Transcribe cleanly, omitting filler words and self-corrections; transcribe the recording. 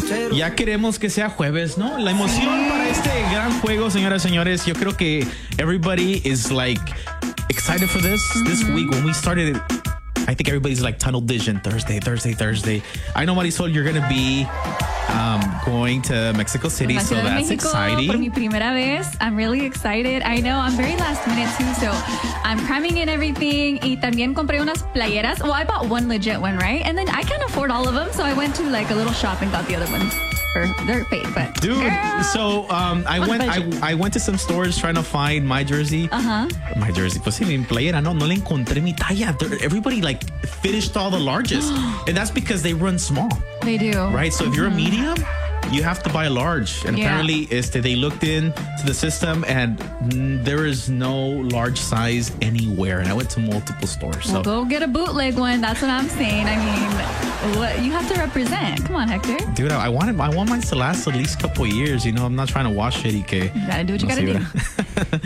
Ya queremos que sea jueves, ¿no? La emoción para este gran juego, señoras y señores. Yo creo que everybody is like excited for this week. When we started it, I think everybody's like tunnel vision. Thursday. I know, Marisol, you're going to be going to Mexico City, so that's exciting. Por mi primera vez, I'm really excited. I know, I'm very last minute too, so I'm cramming in everything. Y también compré unas playeras. Well, I bought one legit one, right? And then I can't afford all of them, so I went to like a little shop and got the other ones. They're paid, but dude, girl, so I went to some stores trying to find my jersey. My jersey, pues mi playera, no le encontré mi talla. Everybody like finished all the largest, and that's because they run small. They do, right? So if you're a medium, you have to buy a large, and apparently they looked into the system and there is no large size anywhere, and I went to multiple stores. Well, so go get a bootleg one. That's what I'm saying. I mean, what you have to represent. Come on, Hector. Dude, I want mine to last at least a couple of years. You know, I'm not trying to wash it. You gotta do what you gotta do.